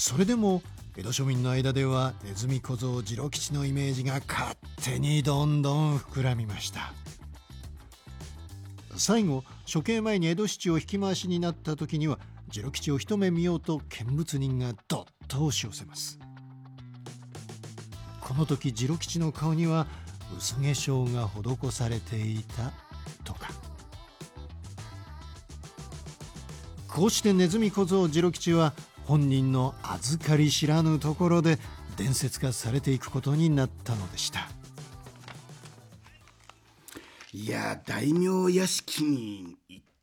それでも江戸庶民の間ではネズミ小僧次郎吉のイメージが勝手にどんどん膨らみました。最後、処刑前に江戸七を引き回しになった時には次郎吉を一目見ようと見物人がどっと押し寄せます。この時次郎吉の顔には嘘化粧が施されていたとか。こうしてネズミ小僧次郎吉は本人の預かり知らぬところで伝説化されていくことになったのでした。 いや、大名屋敷に行って、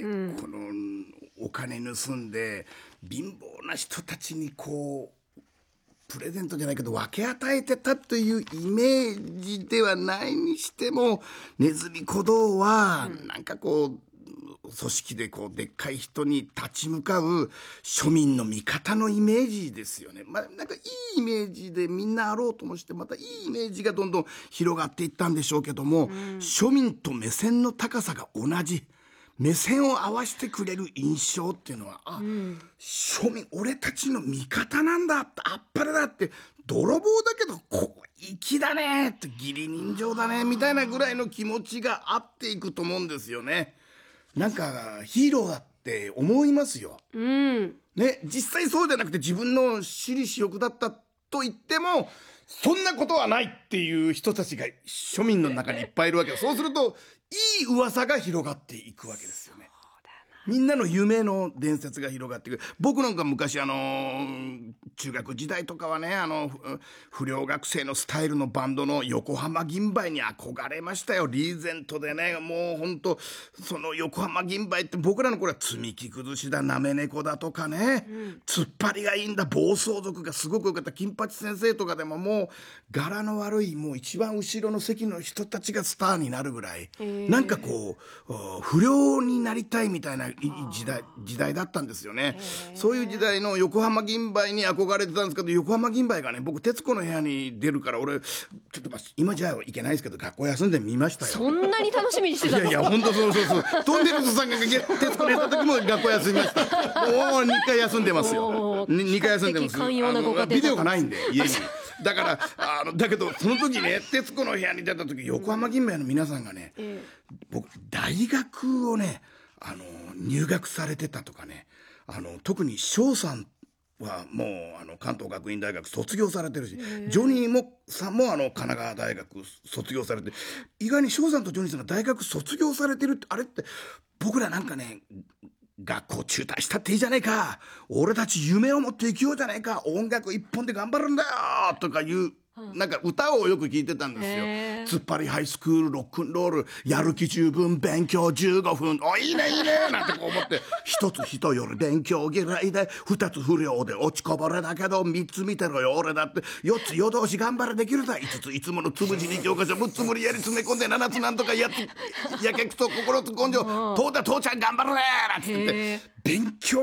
このお金盗んで貧乏な人たちにこうプレゼントじゃないけど分け与えてたというイメージではないにしても、ネズミ小僧はなんかこう組織でこうでっかい人に立ち向かう庶民の味方のイメージですよね。なんかいいイメージでみんなあろうともして、またいいイメージがどんどん広がっていったんでしょうけども、庶民と目線の高さが同じ、目線を合わせてくれる印象っていうのは、庶民俺たちの味方なんだ、あっぱれだって、泥棒だけど粋だねって、義理人情だねみたいなぐらいの気持ちがあっていくと思うんですよね。なんかヒーローだって思いますよ、ね。実際そうじゃなくて自分の私利私欲だったと言ってもそんなことはないっていう人たちが庶民の中にいっぱいいるわけです。そうするといい噂が広がっていくわけですよね。みんなの夢の伝説が広がっていく。僕なんか昔中学時代とかはね、不良学生のスタイルのバンドの横浜銀杯に憧れましたよ。リーゼントでね、もう本当その横浜銀杯って僕らの頃は積み木崩しだ、なめ猫だとかね、突っ張りがいいんだ、暴走族がすごく良かった、金八先生とかでももう柄の悪いもう一番後ろの席の人たちがスターになるぐらい、なんかこう不良になりたいみたいないい時代だったんですよね。そういう時代の横浜銀杯に憧れてたんですけど、横浜銀杯がね、僕徹子の部屋に出るから、俺ちょっと今じゃいけないですけど学校休んで見ましたよ。 そんなに楽しみにしてたの？ いや本当そうトンネルズさんが徹子のやった時も学校休みました。もう2回休んでますよ。2回休んでます。 寛容なご家庭だったんです。 ビデオがないんで家に。だからだけどその時ね、徹子の部屋に出た時横浜銀杯の皆さんがね、僕大学をね入学されてたとかね、特に翔さんはもう関東学院大学卒業されてるし、ジョニーさんも神奈川大学卒業されて、意外に翔さんとジョニーさんが大学卒業されてるって、あれって僕らなんかね、学校中退したっていいじゃないか、俺たち夢を持って生きようじゃないか、音楽一本で頑張るんだよとかいうなんか歌をよく聞いてたんですよ。突っ張りハイスクールロックンロール、やる気十分勉強15分、おいいねいいねなんてこう思って、一つ人より勉強嫌いで、二つ不良で落ちこぼれだけど三つ見てろよ俺だって、四つ夜通し頑張れできるだ、五ついつものつむじに教科書6つ無理やり詰め込んで、七つなんとかやけくそ心つ根性、父ちゃん頑張るねなんて言って勉強